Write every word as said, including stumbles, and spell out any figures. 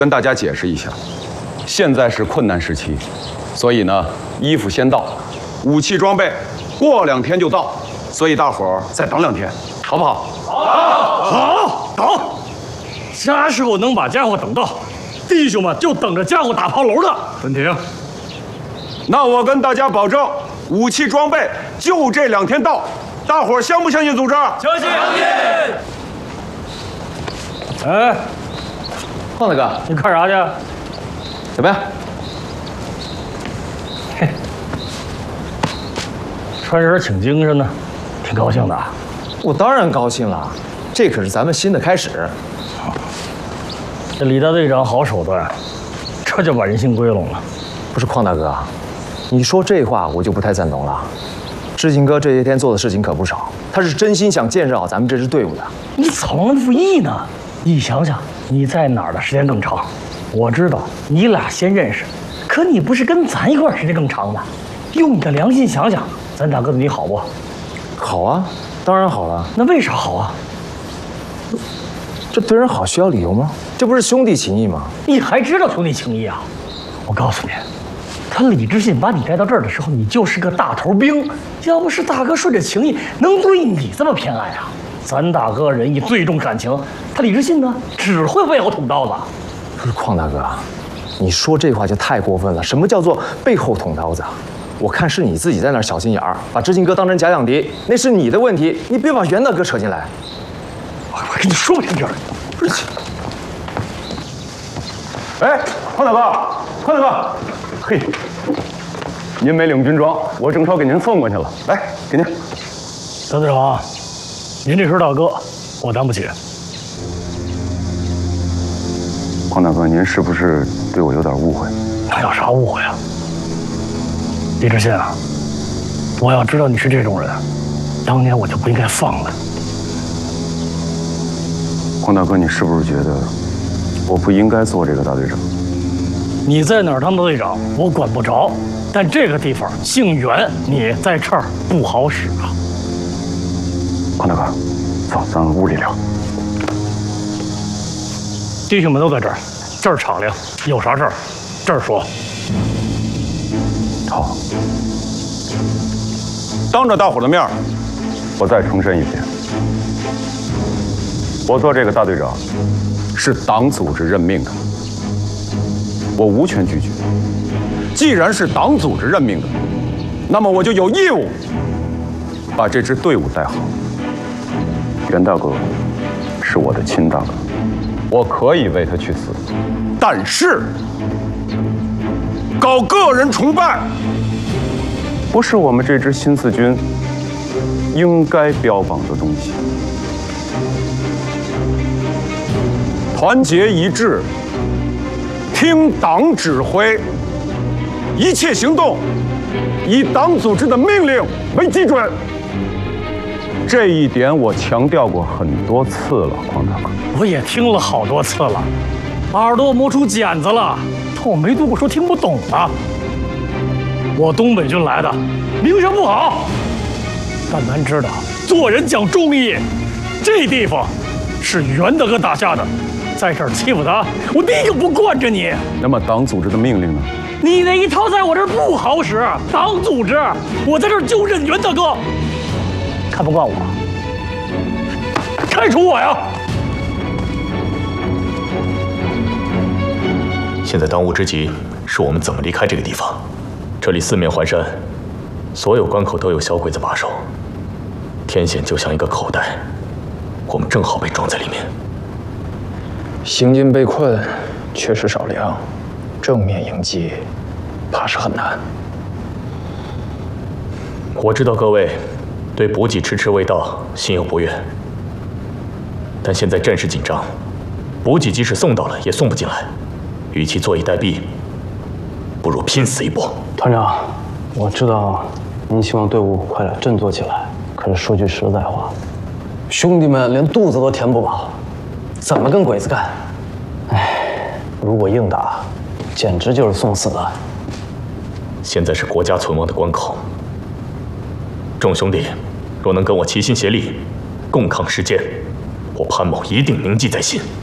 跟大家解释一下，现在是困难时期，所以呢，衣服先到，武器装备过两天就到，所以大伙儿再等两天，好不好？ 好，好，等。啥时候能把家伙等到，弟兄们就等着家伙打炮楼呢。文婷， 那我跟大家保证，武器装备就这两天到，大伙儿相不相信组织？ 相信。哎， 胖大哥， 你看啥去？ 怎么样？ 嘿，穿人挺精神的，挺高兴的。 我当然高兴了，这可是咱们新的开始。 这李大队长好手段，这就把人心归拢了。 不是邝大哥，你说这话我就不太赞同了。志清哥这些天做的事情可不少，他是真心想建设好咱们这支队伍的。 你怎么不义呢？你想想，你在哪儿的时间更长？我知道你俩先认识，可你不是跟咱一块儿时间更长吗？用你的良心想想，咱大哥对你好不？ 好啊，当然好了。 那为啥好啊？ 这对人好需要理由吗？这不是兄弟情谊吗？ 你还知道兄弟情谊啊？我告诉你，他李志信把你带到这儿的时候，你就是个大头兵。要不是大哥顺着情谊，能对你这么偏爱啊？咱大哥仁义最重感情，他李志信呢，只会背后捅刀子。 不是邝大哥，你说这话就太过分了。什么叫做背后捅刀子？我看是你自己在那儿小心眼儿，把志清哥当成假想敌，那是你的问题，你别把袁大哥扯进来。 我我跟你说不清楚。不是。 哎，邝大哥，邝大哥，嘿，您没领军装，我正少给您送过去了，来，给您。 大队长，您这声大哥，我担不起。 邝大哥，您是不是对我有点误会？ 那有啥误会啊？李志信啊，我要知道你是这种人，当年我就不应该放了。 邝大哥，你是不是觉得我不应该做这个大队长？ 你在哪儿当队长，我管不着，但这个地方姓袁，你在这儿不好使啊。 邝大哥，走，咱屋里聊。 弟兄们都在这儿，这儿敞亮，有啥事儿这儿说。 好，当着大伙的面，我再重申一遍，我做这个大队长是党组织任命的，我无权拒绝。既然是党组织任命的，那么我就有义务把这支队伍带好。袁大哥是我的亲大哥，我可以为他去死，但是搞个人崇拜不是我们这支新四军应该标榜的东西。团结一致，听党指挥，一切行动以党组织的命令为基准。这一点我强调过很多次了，邝大哥。 我也听了好多次了，耳朵磨出茧子了，但我没读过书，听不懂啊。我东北军来的，名声不好，但咱知道做人讲忠义。这地方是袁大哥打下的，在这儿欺负他，我第一个不惯着你。 那么党组织的命令呢？ 你那一套在我这儿不好使，党组织，我在这儿就认袁大哥。看不惯我，开除我呀！ 现在当务之急是我们怎么离开这个地方。这里四面环山，所有关口都有小鬼子把守，天险就像一个口袋，我们正好被装在里面。 行军被困，缺食少粮，正面迎击，怕是很难。 我知道各位对补给迟迟未到心有不悦，但现在阵势紧张，补给即使送到了也送不进来，与其坐以待毙，不如拼死一搏。 团长，我知道您希望队伍快点振作起来，可是说句实在话，兄弟们连肚子都填不饱，怎么跟鬼子干？哎，如果硬打，简直就是送死啊！ 现在是国家存亡的关口，众兄弟若能跟我齐心协力，共抗时艰，我潘某一定铭记在心。